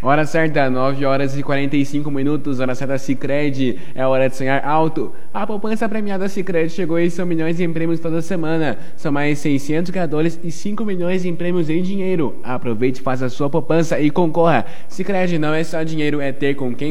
Hora certa, 9h45, hora certa Sicredi, é hora de sonhar alto. A poupança premiada Sicredi chegou e são milhões em prêmios toda semana. São mais 600 ganhadores e 5 milhões em prêmios em dinheiro. Aproveite, faça sua poupança e concorra. Sicredi não é só dinheiro, é ter com quem